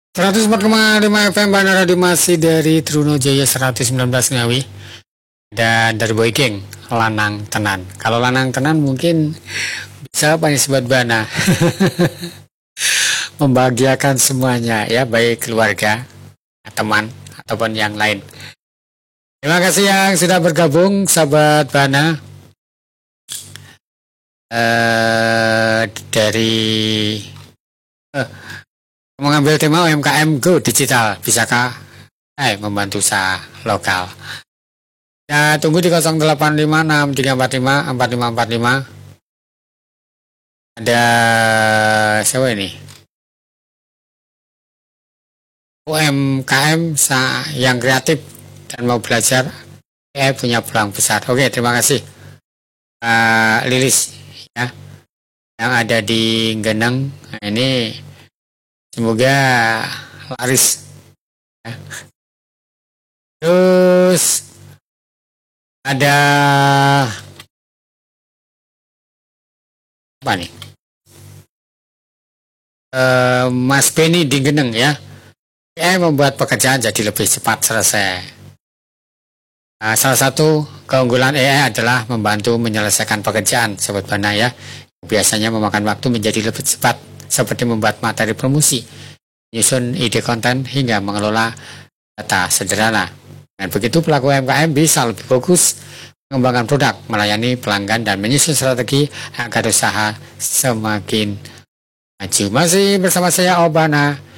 104,5 FM Bandara Dimasi dari Trunojaya 119 Ngawi. Dan dari Boy King, lanang tenan. Kalau lanang tenan mungkin bisa apa nih sobat Bana? Membahagiakan semuanya ya, baik keluarga, teman ataupun yang lain. Terima kasih yang sudah bergabung sahabat Bana. Dari mengambil tema UMKM Go Digital, bisakah membantu usaha lokal? Ya, tunggu di 0856 345 4545. Ada siapa ini? UMKM yang kreatif dan mau belajar punya peluang besar. Oke, terima kasih Lilis ya, yang ada di Geneng. Nah, ini semoga laris ya. Terus ada apa nih? Mas Benny di Geneng ya. Membuat pekerjaan jadi lebih cepat selesai. Salah satu keunggulan AI adalah membantu menyelesaikan pekerjaan sobat Bana ya. Biasanya memakan waktu menjadi lebih cepat, seperti membuat materi promosi, menyusun ide konten hingga mengelola data sederhana. Dan begitu pelaku UMKM bisa lebih fokus mengembangkan produk, melayani pelanggan, dan menyusun strategi agar usaha semakin maju. Masih bersama saya Obana